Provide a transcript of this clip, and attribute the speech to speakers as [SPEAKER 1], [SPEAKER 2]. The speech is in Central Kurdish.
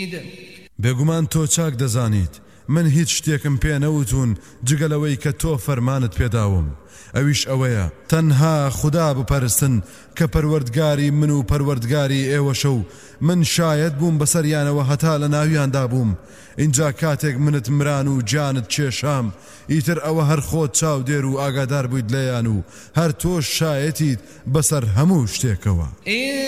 [SPEAKER 1] رشيد
[SPEAKER 2] بێگومان تۆ چاک دەزانیت من هیچ شتێکم پێ نەوتون جگەلەوەی کە تۆ فەرمانت پێداوم ئەویش ئەوەیە تەنها خوددا بپەرستن کە پەروەردگاری من و پەروەردگاری ئێوەشە و من شایەت بووم بەسەریانەوە هەتا لە ناویاندا بووم اینجا کاتێک منت مران و جانت کێشام ئیتر ئەوە هەر خۆت چاو دێر و ئاگادار بوویت لەیان و هەر تۆش شایەتیت بەسەر هەموو شتێکەوە